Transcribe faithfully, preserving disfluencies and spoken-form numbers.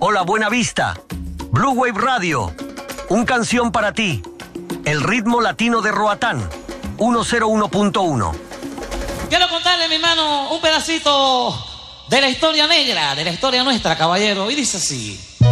Hola, Buena Vista. Blue Wave Radio. Un canción para ti. El ritmo latino de Roatán. ciento uno punto uno. Quiero contarle, mi hermano, un pedacito de la historia negra, de la historia nuestra, caballero. Y dice así.